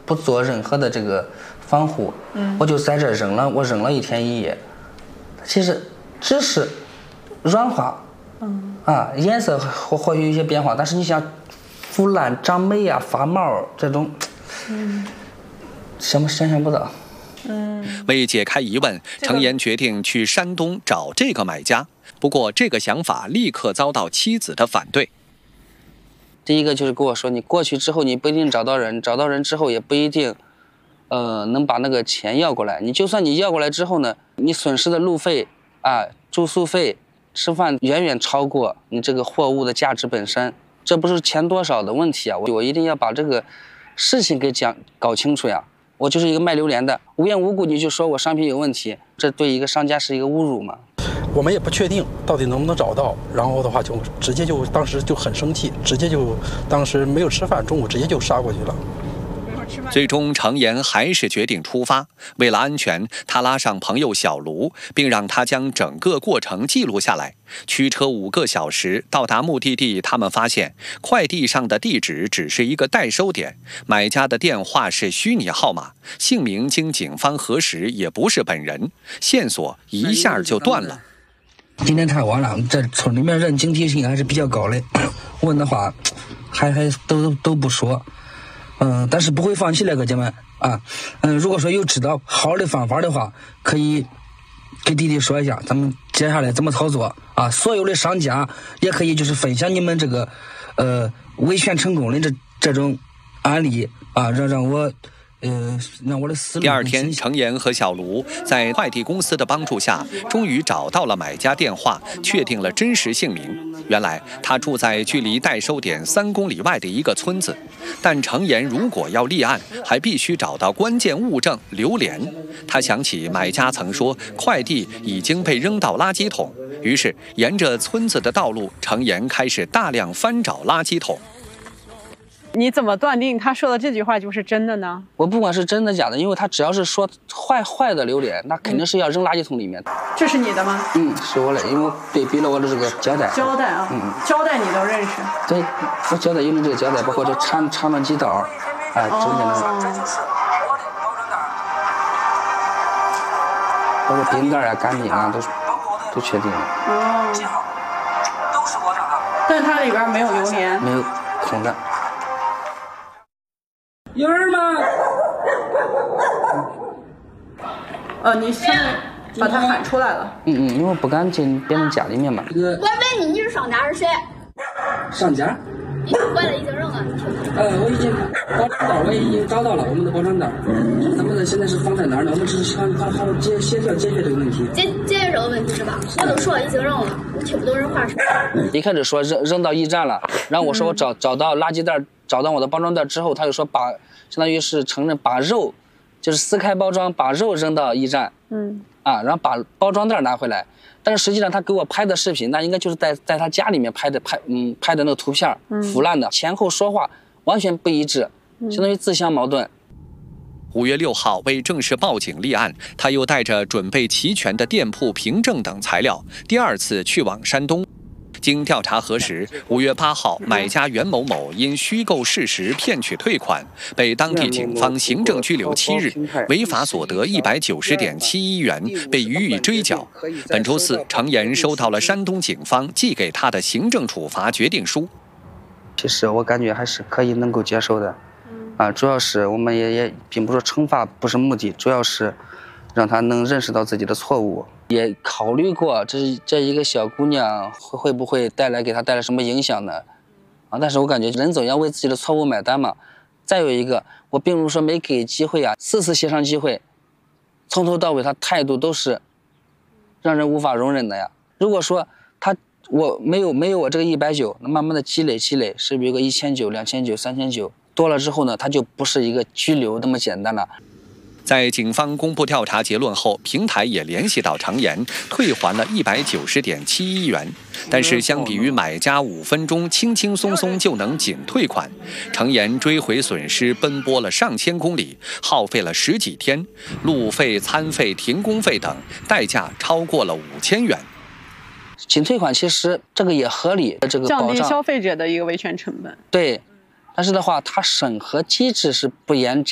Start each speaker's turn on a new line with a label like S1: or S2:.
S1: 不做任何的这个防护，我就在这扔了，我扔了1天1夜，其实只是软化，颜色或许有一些变化，但是你想腐烂、长霉啊、发毛这种，想象不到。
S2: 为解开疑问，程岩决定去山东找这个买家。不过，这个想法立刻遭到妻子的反对。
S1: 第一个就是跟我说，你过去之后你不一定找到人，找到人之后也不一定，能把那个钱要过来。你就算你要过来之后呢，你损失的路费啊、住宿费、吃饭远远超过你这个货物的价值本身，这不是钱多少的问题啊！我一定要把这个事情给搞清楚呀。我就是一个卖榴莲的，无缘无故你就说我商品有问题，这对一个商家是一个侮辱嘛。
S3: 我们也不确定到底能不能找到，然后的话就直接就当时就很生气，直接就当时没有吃饭，中午直接就杀过去了。
S2: 最终，程岩还是决定出发。为了安全，他拉上朋友小卢，并让他将整个过程记录下来。驱车5个小时到达目的地，他们发现快递上的地址只是一个代收点，买家的电话是虚拟号码，姓名经警方核实也不是本人，线索一下就断了。
S1: 今天太晚了，这村里面人警惕性还是比较高的，问的话还都不说。但是不会放弃那个姐妹啊，如果说有知道好的方法的话，可以给弟弟说一下，咱们接下来怎么操作啊？所有的商家也可以就是分享你们这个维权成功的这种案例啊，让我的思路。
S2: 第二天，程岩和小卢在快递公司的帮助下，终于找到了买家电话，确定了真实姓名。原来他住在距离代收点3公里外的一个村子，但程岩如果要立案，还必须找到关键物证榴莲。他想起买家曾说快递已经被扔到垃圾桶，于是沿着村子的道路，程岩开始大量翻找垃圾桶。
S4: 你怎么断定他说的这句话就是真的呢？
S1: 我不管是真的假的，因为他只要是说坏的榴莲，那肯定是要扔垃圾桶里面的。
S4: 这是你的吗？
S1: 是我的，因为我给了我的这个胶带。
S4: 胶带啊，胶带你都认识？
S1: 对，我胶带有这个胶带，包括这长了几道，中间的，包括冰袋啊、干冰啊，都确定了。
S4: 但是它里边没有榴莲，
S1: 没有空的。
S4: 有人吗？你现在把他喊出来了。
S1: 因为我不敢进别人家里面嘛。
S5: 我问你是商家是谁？
S1: 商家？
S5: 你回来已经扔了。
S1: 我已经包装袋，我已经找到了我们的包装袋。咱们现在是放在哪儿呢？我们只是想好协调解决这个问题。
S5: 解决这个问题是吧？我都说了已经扔了，我听不懂人话说。
S1: 一开始说扔到驿站了，然后我说我找到垃圾袋，找到我的包装袋之后，他就说相当于是承认把肉，就是撕开包装，把肉扔到驿站，然后把包装袋拿回来。但是实际上他给我拍的视频，那应该就是在他家里面拍的那个图片，腐烂的，前后说话完全不一致，相当于自相矛盾。
S2: 5月6号，为正式报警立案，他又带着准备齐全的店铺凭证等材料，第2次去往山东。经调查核实，5月8号，买家袁某某因虚构事实骗取退款，被当地警方行政拘留7日，违法所得190.71元，被予以追缴。本周4，程岩收到了山东警方寄给他的行政处罚决定书。
S1: 其实我感觉还是可以能够接受的，主要是我们也并不是惩罚，不是目的，主要是让他能认识到自己的错误。也考虑过这一个小姑娘会不会给她带来什么影响呢？但是我感觉人总要为自己的错误买单嘛。再有一个，我并不是说没给机会4次协商机会，从头到尾他态度都是让人无法容忍的呀。如果说我没有我这个190，那慢慢的积累，是不是有个1900、2900、3900多了之后呢，他就不是一个拘留那么简单了。
S2: 在警方公布调查结论后，平台也联系到程岩，退还了190.71元。但是相比于买家5分钟轻轻松松就能仅退款，程岩追回损失奔波了上千公里，耗费了10几天，路费、餐费、停工费等，代价超过了5000元。
S1: 仅退款其实这个也合理，这个
S4: 降低消费者的一个维权成本。
S1: 对，但是的话，它审核机制是不严谨。